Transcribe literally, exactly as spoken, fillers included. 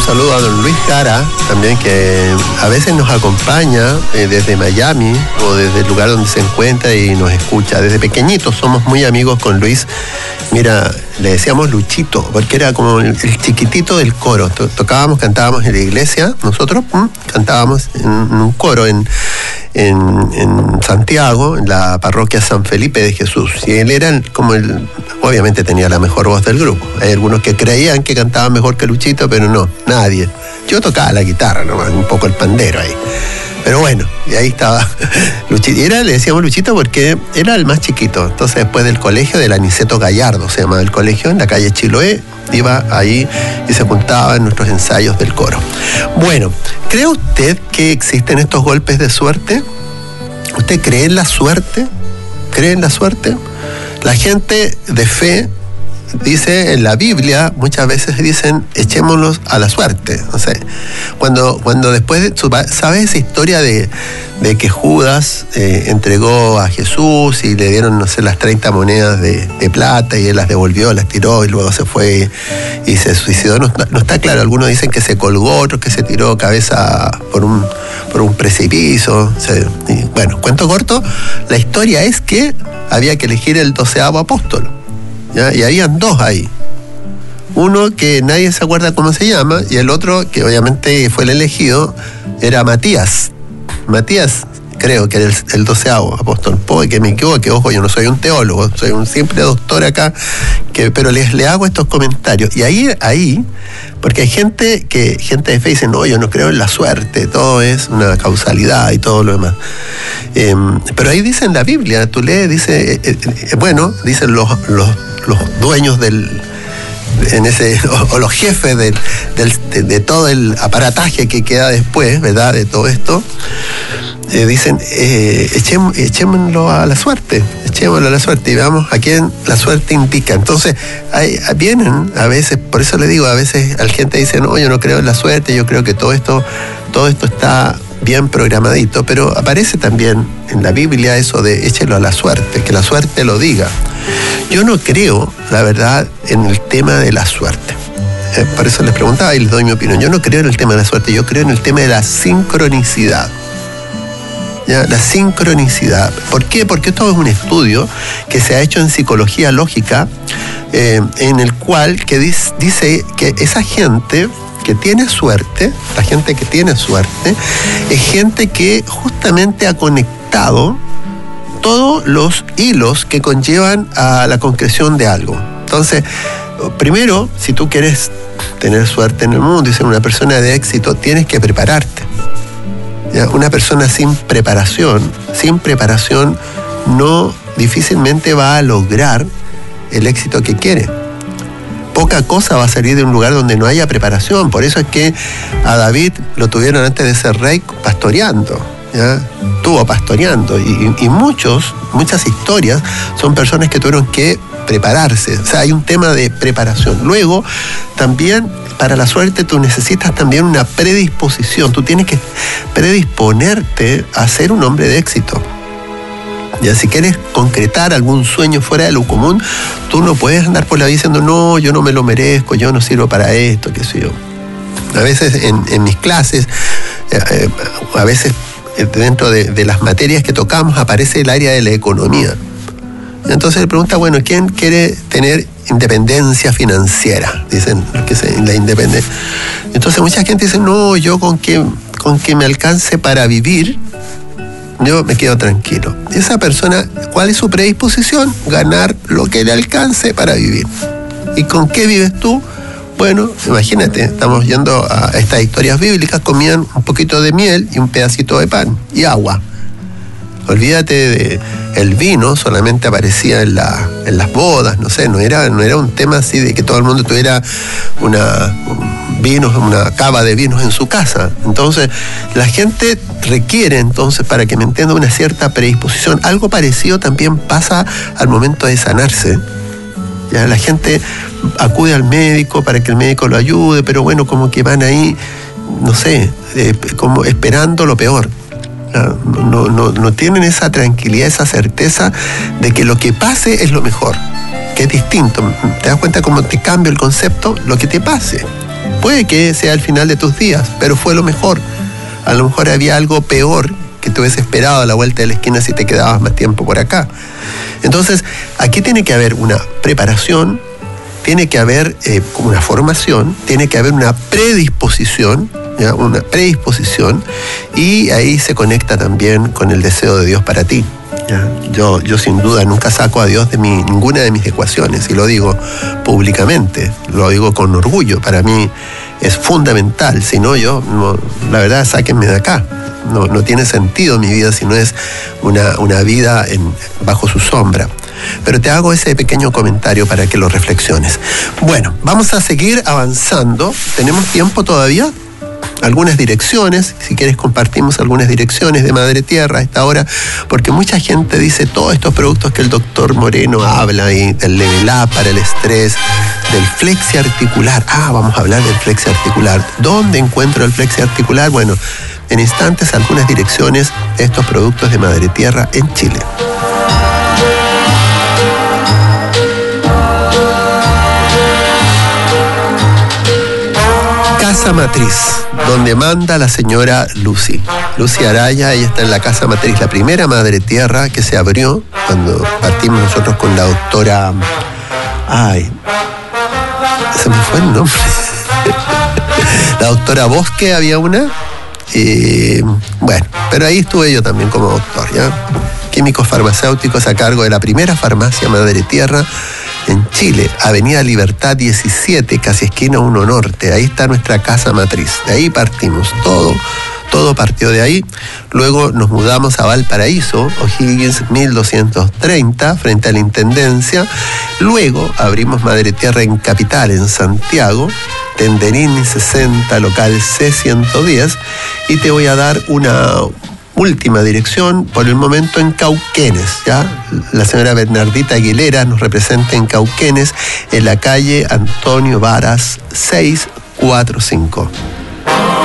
saludo a don Luis Cara, también, que a veces nos acompaña eh, desde Miami o desde el lugar donde se encuentra y nos escucha. Desde pequeñitos somos muy amigos con Luis. Mira, le decíamos Luchito, porque era como el, el chiquitito del coro. Tocábamos, cantábamos en la iglesia, nosotros ¿m? cantábamos en, en un coro en, en, en Santiago, en la parroquia San Felipe de Jesús. Y él era como el, obviamente tenía la mejor voz del grupo. Hay algunos que creían que cantaban mejor que Luchito, pero no, nadie. Yo tocaba la guitarra nomás, un poco el pandero ahí. Pero bueno, y ahí estaba Luchito. Y era, le decíamos Luchito porque era el más chiquito. Entonces, después del colegio, del Aniceto Gallardo, se llamaba el colegio, en la calle Chiloé, iba ahí y se juntaba en nuestros ensayos del coro. Bueno, ¿cree usted que existen estos golpes de suerte? ¿Usted cree en la suerte? ¿Cree en la suerte? La gente de fe dice en la Biblia, muchas veces dicen, echémonos a la suerte. O sea, cuando, cuando después, de, ¿sabes esa historia de, de que Judas eh, entregó a Jesús y le dieron, no sé, las treinta monedas de, de plata y él las devolvió, las tiró y luego se fue y se suicidó? No, no está claro. Algunos dicen que se colgó, otros que se tiró cabeza por un, por un precipicio. O sea, y, bueno, cuento corto, la historia es que había que elegir el doceavo apóstol. ¿Ya? Y habían dos ahí. Uno que nadie se acuerda cómo se llama, y el otro, que obviamente fue el elegido, era Matías. Matías, creo que era el, el doceavo apóstol. Puede que me equivoque, ojo, yo no soy un teólogo, soy un simple doctor acá, que, pero les le hago estos comentarios. Y ahí, ahí, porque hay gente que, gente de fe dice, no, yo no creo en la suerte, todo es una causalidad y todo lo demás. Eh, pero ahí dice en la Biblia, tú lees, dice, eh, eh, bueno, dicen los, los, los dueños del, en ese, o, o los jefes del, del, de, de todo el aparataje que queda después, ¿verdad?, de todo esto, eh, dicen, eh, echemos, echémoslo a la suerte, echémoslo a la suerte y veamos a quién la suerte indica. Entonces, hay, vienen a veces, por eso le digo, a veces la gente dice, no, yo no creo en la suerte, yo creo que todo esto, todo esto está bien programadito, pero aparece también en la Biblia eso de échelo a la suerte, que la suerte lo diga. Yo no creo, la verdad, en el tema de la suerte. Eh, por eso les preguntaba y les doy mi opinión. Yo no creo en el tema de la suerte, yo creo en el tema de la sincronicidad. ¿Ya? La sincronicidad. ¿Por qué? Porque esto es un estudio que se ha hecho en psicología lógica, eh, en el cual que dice, dice que esa gente que tiene suerte, la gente que tiene suerte, es gente que justamente ha conectado todos los hilos que conllevan a la concreción de algo. Entonces, primero, si tú quieres tener suerte en el mundo y ser una persona de éxito, tienes que prepararte. ¿Ya? Una persona sin preparación, sin preparación, no difícilmente va a lograr el éxito que quiere. Poca cosa va a salir de un lugar donde no haya preparación. Por eso es que a David lo tuvieron antes de ser rey pastoreando. ¿Ya? Estuvo pastoreando. Y, y muchos, muchas historias son personas que tuvieron que prepararse. O sea, hay un tema de preparación. Luego, también para la suerte tú necesitas también una predisposición. Tú tienes que predisponerte a ser un hombre de éxito. Ya, si quieres concretar algún sueño fuera de lo común, tú no puedes andar por la vida diciendo, no, yo no me lo merezco, yo no sirvo para esto, qué sé yo. A veces en, en mis clases, eh, eh, a veces dentro de, de las materias que tocamos aparece el área de la economía. Entonces le pregunta, bueno, ¿quién quiere tener independencia financiera? Dicen que se, la independencia. Entonces mucha gente dice, no, yo con que, con que me alcance para vivir, yo me quedo tranquilo. Esa persona, ¿cuál es su predisposición? Ganar lo que le alcance para vivir. ¿Y con qué vives tú? Bueno, imagínate, estamos yendo a estas historias bíblicas, comían un poquito de miel y un pedacito de pan y agua. Olvídate de el vino, solamente aparecía en, la, en las bodas, no sé, no era, no era un tema así de que todo el mundo tuviera una un vinos, una cava de vinos en su casa. Entonces, la gente requiere, entonces, para que me entienda, una cierta predisposición. Algo parecido también pasa al momento de sanarse. Ya, la gente acude al médico para que el médico lo ayude, pero bueno, como que van ahí, no sé, eh, como esperando lo peor. No, no, no tienen esa tranquilidad, esa certeza de que lo que pase es lo mejor, que es distinto. ¿Te das cuenta cómo te cambia el concepto? Lo que te pase. Puede que sea el final de tus días, pero fue lo mejor. A lo mejor había algo peor que te hubiese esperado a la vuelta de la esquina si te quedabas más tiempo por acá. Entonces, aquí tiene que haber una preparación, tiene que haber eh, una formación, tiene que haber una predisposición, ¿ya? Una predisposición, y ahí se conecta también con el deseo de Dios para ti. ¿Ya? Yo, yo sin duda nunca saco a Dios de mi, ninguna de mis ecuaciones, y lo digo públicamente, lo digo con orgullo. Para mí es fundamental, si no yo, no, la verdad, sáquenme de acá. No, no tiene sentido mi vida si no es una, una vida en, bajo su sombra. Pero te hago ese pequeño comentario para que lo reflexiones. Bueno, vamos a seguir avanzando. ¿Tenemos tiempo todavía? Algunas direcciones, si quieres compartimos algunas direcciones de Madre Tierra a esta hora, porque mucha gente dice todos estos productos que el doctor Moreno habla, y del Level Up para el estrés, del flexi articular. Ah, vamos a hablar del flexi articular. ¿Dónde encuentro el flexi articular? Bueno, en instantes algunas direcciones de estos productos de Madre Tierra en Chile. Casa Matriz, donde manda la señora Lucy. Lucy Araya, ella está en la Casa Matriz, la primera Madre Tierra que se abrió cuando partimos nosotros con la doctora... Ay, se me fue el nombre. La doctora Bosque, había una. Y, bueno, pero ahí estuve yo también como doctor, ¿ya? Químicos farmacéuticos a cargo de la primera farmacia Madre Tierra en Chile, Avenida Libertad diecisiete, casi esquina uno Norte. Ahí está nuestra Casa Matriz. De ahí partimos todo. Todo partió de ahí. Luego nos mudamos a Valparaíso, O'Higgins mil doscientos treinta, frente a la Intendencia. Luego abrimos Madre Tierra en Capital, en Santiago, Tenderini sesenta, local C ciento diez. Y te voy a dar una última dirección, por el momento en Cauquenes, ¿ya? La señora Bernardita Aguilera nos representa en Cauquenes, en la calle Antonio Varas seiscientos cuarenta y cinco.